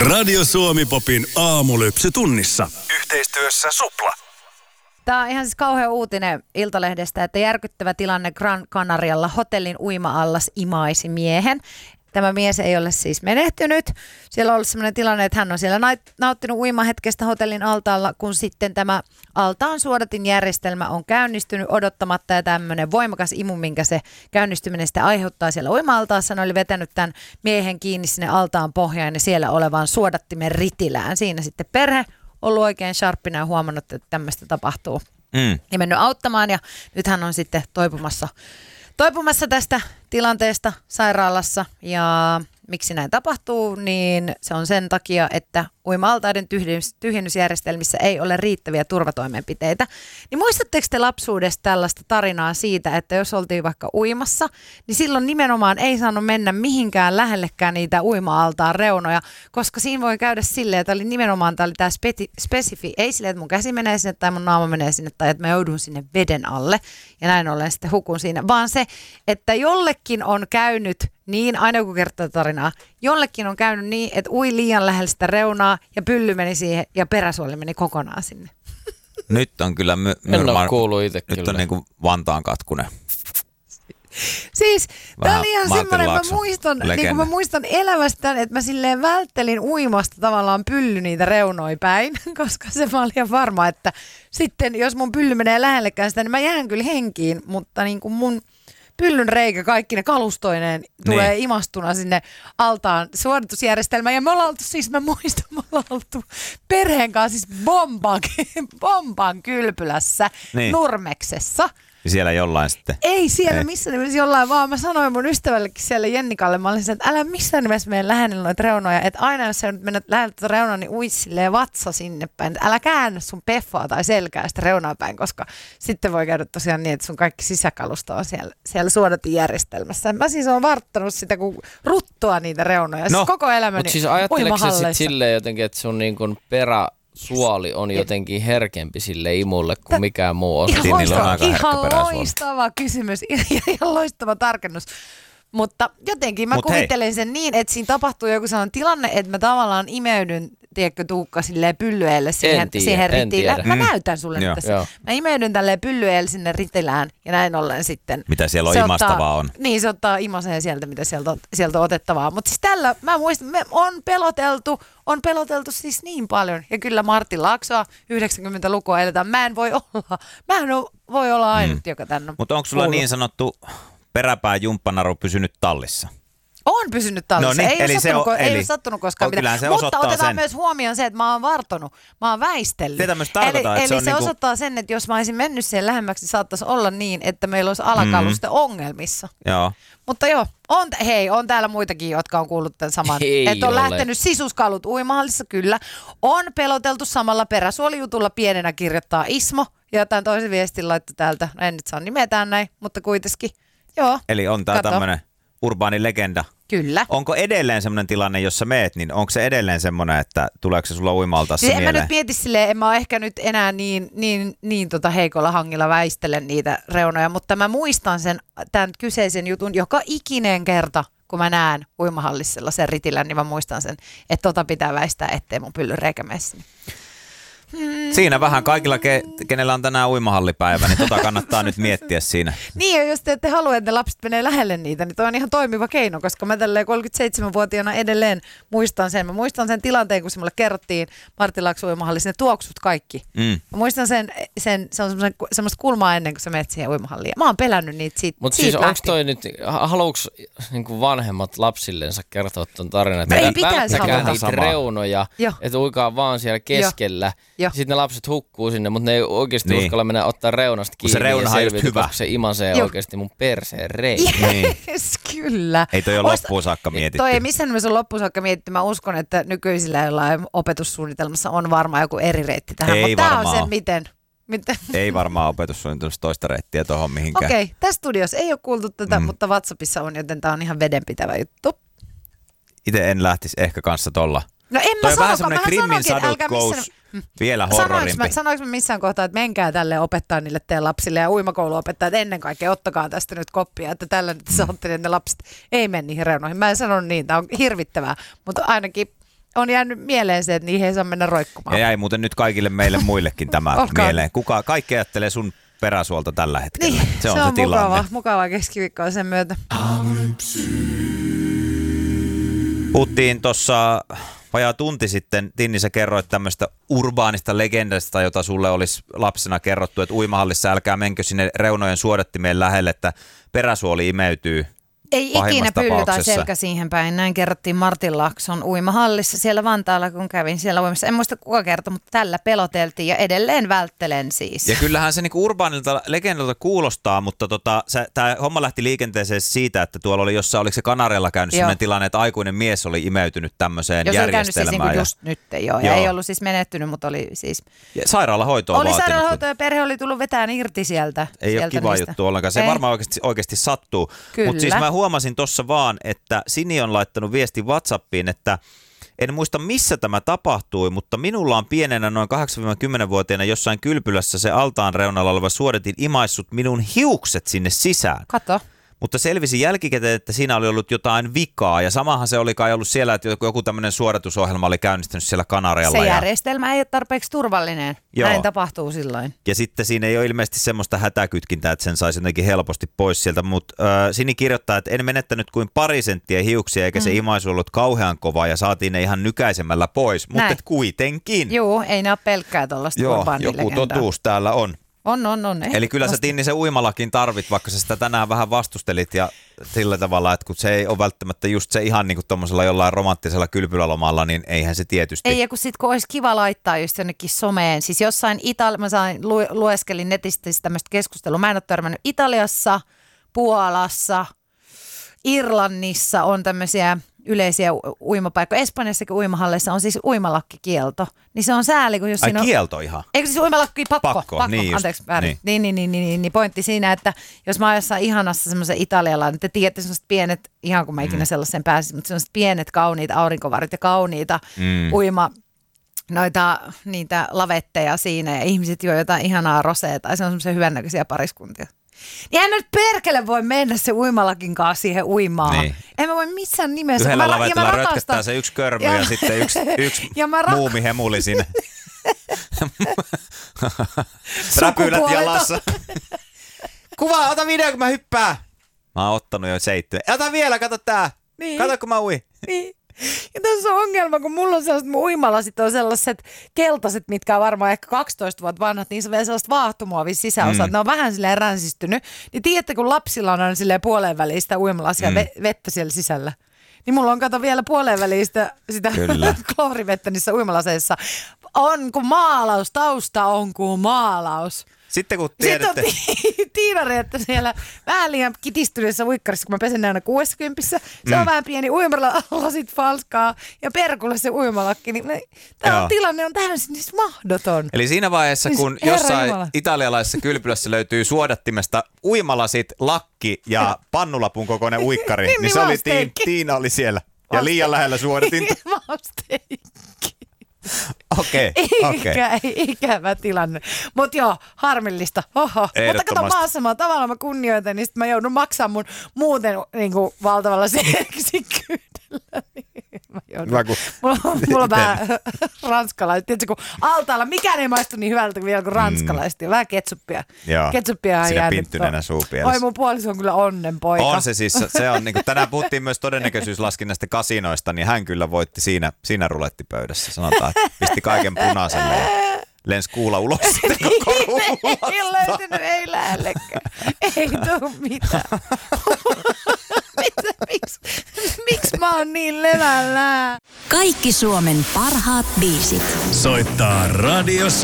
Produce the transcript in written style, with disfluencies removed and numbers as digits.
Radio Suomi Popin aamulypsy tunnissa. Yhteistyössä Supla. Tämä on ihan siis kauhean uutinen Iltalehdestä, että järkyttävä tilanne Gran Canarialla. Hotellin uima-allas imaisi miehen. Tämä mies ei ole siis menehtynyt. Siellä on ollut sellainen tilanne, että hän on siellä nauttinut uimahetkestä hotellin altaalla, kun sitten tämä altaan suodatinjärjestelmä on käynnistynyt odottamatta ja tämmöinen voimakas imu, minkä se käynnistyminen sitten aiheuttaa siellä uima-altaassa. Ne oli vetänyt tämän miehen kiinni sinne altaan pohjaan ja siellä olevaan suodattimen ritilään. Siinä sitten perhe ollut oikein sharppina ja huomannut, että tämmöistä tapahtuu. Ja mennyt auttamaan ja nyt hän on sitten toipumassa tästä tilanteesta sairaalassa ja miksi näin tapahtuu, niin se on sen takia, että uima-altaiden tyhjennysjärjestelmissä ei ole riittäviä turvatoimenpiteitä. Niin muistatteko te lapsuudesta tällaista tarinaa siitä, että jos oltiin vaikka uimassa, niin silloin nimenomaan ei saanut mennä mihinkään lähellekään niitä uima-altaan reunoja, koska siinä voi käydä silleen, että tämä oli tämä spesifi, ei silleen, että mun käsi menee sinne tai mun naama menee sinne tai että mä joudun sinne veden alle ja näin ollen sitten hukun siinä, vaan se, että jollekin on käynyt niin, aina kun kertoo tarinaa, jollekin on käynyt niin, että ui liian lähellä sitä reunaa ja pylly meni siihen ja peräsuoli meni kokonaan sinne. Nyt on kyllä en ole kuullut itse nyt kyllä. on niin kuin Vantaan katkunen. Siis tämä on ihan Martin semmoinen, Laakso, mä muistan elämästä, että mä silleen välttelin uimasta tavallaan pylly niitä reunoja päin, koska se mä olin ihan varma, että sitten jos mun pylly menee lähellekään sitä, niin mä jään kyllä henkiin, mutta niin kuin mun pyllyn reikä kaikki ne kalustoineen tulee imastuna sinne altaan suoritusjärjestelmään. Ja me ollaan oltu, siis mä muistan, me ollaan oltu perheen kanssa siis bomban kylpylässä Nurmeksessa. Ja siellä jollain sitten. Ei siellä missään nimessä jollain, vaan mä sanoin mun ystävällekin siellä Jennikalle, mä olin sen, että älä missään nimessä mene lähellä noita reunoja, että aina jos sä nyt menet lähellä tuota reunaa, niin uit silleen vatsa sinne päin, älä käännä sun peffaa tai selkää sitä reunaa päin, koska sitten voi käydä tosiaan niin, että sun kaikki sisäkalusto on siellä suodatinjärjestelmässä. Mä siis oon varttanut sitä kuin ruttua niitä reunoja, siis koko elämäni mutta siis ajatteleeko se sitten silleen jotenkin, että sun niin kuin suoli on jotenkin herkempi sille imulle kuin mikään muu osa. Ihan loistava kysymys, ihan loistava tarkennus. Mutta jotenkin mä kuvittelen sen niin, että siinä tapahtuu joku sellainen tilanne, että mä tavallaan imeydyn, tiedätkö Tuukka, silleen pyllyelle siihen ritilään. Mä näytän sulle nyt tässä. Mä imeydyn tälleen pyllyelle sinne ritilään ja näin ollen sitten. Mitä siellä on imastavaa on. Niin, se ottaa imaseen sieltä, mitä sieltä on otettavaa. Mutta siis tällä, mä muistan, on peloteltu siis niin paljon. Ja kyllä Martin Laaksoa 90-lukua eletään. Mä en voi olla ainut, joka tänne. Mutta onko sulla niin sanottu peräpää jumppanaru pysynyt tallissa? On pysynyt tallissa. No niin, ei ole sattunut koskaan mitään. Mutta otetaan myös huomioon se, että mä oon vartonut. Mä oon väistellyt. Eli se osoittaa sen, että jos mä olisin mennyt siihen lähemmäksi, niin saattaisi olla niin, että meillä olisi alakaluste ongelmissa. Joo. Mutta joo, on täällä muitakin, jotka on kuullut tämän saman. Että on lähtenyt sisuskalut uimahallissa, kyllä. On peloteltu samalla peräsuolijutulla pienenä, kirjoittaa Ismo. Ja jotain toisen viestin laittoi täältä. En nyt saa nimetään näin, mutta kuitenkin. Joo. Eli on tää tämmönen urbaani legenda. Kyllä. Onko edelleen semmoinen tilanne, jossa meet, niin onko se edelleen semmoinen, että tuleeko se sulla uima-altaassa mieleen? En mä nyt mieti silleen, en mä ole ehkä nyt enää niin heikolla hangilla väistelen niitä reunoja, mutta mä muistan tämän kyseisen jutun joka ikinen kerta, kun mä näen uimahallissa sellaisen ritilän, niin mä muistan sen, että pitää väistää, ettei mun pyllyn reikä mene sinne. Siinä vähän kaikilla, kenellä on tänään uimahallipäivä, niin kannattaa nyt miettiä siinä. Niin, ja jos te ette halua, että lapset menee lähelle niitä, niin toi on ihan toimiva keino, koska mä tälleen 37-vuotiaana edelleen muistan sen. Mä muistan sen tilanteen, kun se mulle kerrottiin Martin Laakson uimahallissa, ne tuoksut kaikki. Mä muistan se on semmoista kulmaa ennen kuin sä menet siihen uimahalliin. Mä oon pelännyt niitä siitä. Mutta siis onko toi nyt, haluuko niin vanhemmat lapsillensa kertoa ton tarinan, että välttäkää niitä reunoja, että uikaa vaan siellä keskellä. Sitten ne lapset hukkuu sinne, mutta ne ei oikeasti uskalla mennä ottaa reunasta kiinni. Se reunahan on just hyvä. Koska se imasee oikeasti mun perseen reikä. Yes, kyllä. Ei toi ole loppuun saakka mietitty. Toi ei missään nimessä ole loppuun saakka mietitty. Mä uskon, että nykyisillä jollain opetussuunnitelmassa on varmaan joku eri reitti tähän. Ei mutta varmaan. Tämä on se miten. Ei varmaan opetussuunnitelmassa toista reittiä tuohon mihinkään. Okei, tässä studiossa ei ole kuultu tätä, mutta WhatsAppissa on, joten tämä on ihan vedenpitävä juttu. Itse en lähtisi ehkä kanssa tolla. No en mä vähän semmoinen Grimmin sadut goes vielä horrorimpi. Sanoinko mä missään kohtaa, että menkää tälle opettaa niille teidän lapsille ja uimakouluopettajat ennen kaikkea, ottakaa tästä nyt koppia, että tällä nyt saatte, että ne lapset ei mene niihin reunoihin. Mä en sanonut niin, tämä on hirvittävää, mutta ainakin on jäänyt mieleen se, että niihin ei saa mennä roikkumaan. Ja jäi muuten nyt kaikille meille muillekin tämä mieleen. Kaikki ajattelee sun peräsuolta tällä hetkellä. Niin, se on tilanne. Mukava keskiviikkoa sen myötä. Puhuttiin tuossa vajaa tunti sitten, Tinni, sä kerroit tämmöistä urbaanista legendasta, jota sulle olisi lapsena kerrottu, että uimahallissa älkää menkö sinne reunojen suodattimeen lähelle, että peräsuoli imeytyy. Ei ikinä pylly tai selkä siihen päin. Näin kerrottiin Martin Laakson uimahallissa siellä Vantaalla, kun kävin siellä uimassa. En muista kuka kertoi, mutta tällä peloteltiin ja edelleen välttelen siis. Ja kyllähän se niinku urbaanilta legendalta kuulostaa, mutta tämä homma lähti liikenteeseen siitä, että tuolla oli jossain, oliko se Kanarialla käynyt sellainen tilanne, että aikuinen mies oli imeytynyt tämmöiseen järjestelmään. Siis just nyt joo. Ja ei ollut siis menehtynyt, mutta oli siis... Ja sairaalahoitoa oli vaatinut. Sairaalahoitoa ja perhe oli tullut vetään irti sieltä. Ei ole kiva juttu ollenkaan. Se varmaan oikeasti sattuu. Mutta siis mä huomasin tuossa vaan, että Sini on laittanut viesti WhatsAppiin, että en muista missä tämä tapahtui, mutta minulla on pienenä noin 8-10-vuotiaana jossain kylpylässä se altaan reunalla oleva suodatin imaissut minun hiukset sinne sisään. Kato. Mutta selvisi jälkikäteen, että siinä oli ollut jotain vikaa ja samahan se oli kai ollut siellä, että joku tämmöinen suoritusohjelma oli käynnistynyt siellä Kanarialla. Se järjestelmä ei ole tarpeeksi turvallinen. Joo. Näin tapahtuu silloin. Ja sitten siinä ei ole ilmeisesti semmoista hätäkytkintää, että sen saisi jotenkin helposti pois sieltä, mutta Sini kirjoittaa, että en menettänyt kuin 2 senttiä hiuksia eikä se imaisu ollut kauhean kova ja saatiin ne ihan nykäisemmällä pois, mutta kuitenkin. Joo, ei ne ole pelkkää tuollaista urbaanilegendaa. Joku totuus täällä on. On. Eli kyllä sä, Tinni, se uimalakin tarvit, vaikka sä sitä tänään vähän vastustelit ja sillä tavalla, että kun se ei ole välttämättä just se ihan niin kuin tommosella jollain romanttisella kylpylälomalla, niin eihän se tietysti. Ei, ja kun olisi kiva laittaa just jonnekin someen. Siis jossain mä lueskelin netistä tämmöistä keskustelua. Mä en ole törmännyt Italiassa, Puolassa, Irlannissa on tämmöisiä yleisiä uimapaikkoja. Espanjassakin uimahalleissa on siis uimalakkikielto. Niin se on sääli, kun jos siinä on... kielto ihan? Eikö siis uimalakki pakko? Niin anteeksi, väärin. Niin, pointti siinä, että jos mä oon jossain ihanassa semmoisen italialainen, niin te tiedätte semmoiset pienet, ihan kun mä ikinä sellaisen pääsin, mutta semmoiset pienet kauniit aurinkovarit ja kauniita niitä lavetteja siinä ja ihmiset juo jotain ihanaa roseeta ja se on semmoisia hyvännäköisiä pariskuntia. Niin en nyt perkele voi mennä se uimalakin kanssa siihen uimaan. Niin. En mä voi missään nimessä. Yhdellä lavetella rötköttää se yksi körmy ja sitten yksi muumihemuli sinne. Räpylät jalassa. Kuva, ota video, kun mä hyppään. Mä oon ottanut jo 7. Ota vielä, kato tää. Niin. Kato, kun mä ui. Niin. Ja tässä on ongelma, kun mulla on sellaiset, mun uimalasit on sellaiset keltaiset, mitkä on varmaan ehkä 12 vuotta vanhat, niin se on vielä sellaiset vaahtomuovin sisäosat. Ne on vähän silleen ränsistynyt. Niin tiedätte, kun lapsilla on silleen puoleen väliin sitä uimalasia vettä siellä sisällä. Niin mulla on kato vielä puoleen väliin sitä kloorivettä niissä uimalaseissa. On kuin maalaus, tausta on kuin maalaus. Sitten kun tiedätte... Sitten on Tiina-Reetta siellä vähän liian kitistyneessä uikkarissa, kun mä pesen aina 60. Se on vähän pieni uimalasit falskaa ja perkulle se uimalakki. Niin tämä tilanne on täysin siis mahdoton. Eli siinä vaiheessa, kun jossain italialaisessa kylpylässä löytyy suodattimesta uimalasit, lakki ja pannulapun kokoinen uikkari, niin se oli Tiina oli siellä. Ja liian lähellä suodatinta. Okei. Ikävä tilanne. Mutta joo, harmillista. Oho. Mutta kato maassa, tavallaan mä kunnioitan, niin sitten mä joudun maksamaan mun muuten niinku valtavalla seksikyydellä. Mulla on vähän ranskalaiset. Tiedätkö, kun altaalla mikään ei maistu niin hyvältä vielä kuin ranskalaiset. Ja vähän ketsuppia. Ketsuppia on jäänyt. pinttyneenä suupielessä. Oi, mun puoliso on kyllä onnenpoika. On se siis. Se on, niin kuin, tänään puhuttiin myös todennäköisyyslaskinnasta kasinoista, niin hän kyllä voitti siinä rulettipöydässä. Sanotaan, että pisti kaiken punaiselle ja lensi kuula ulos sitten koko ruulasta. Ei löytynyt, ei lähellekään. Ei tuu mitään. Miksi mä oon niin levällään? Kaikki Suomen parhaat biisit. Soittaa Radio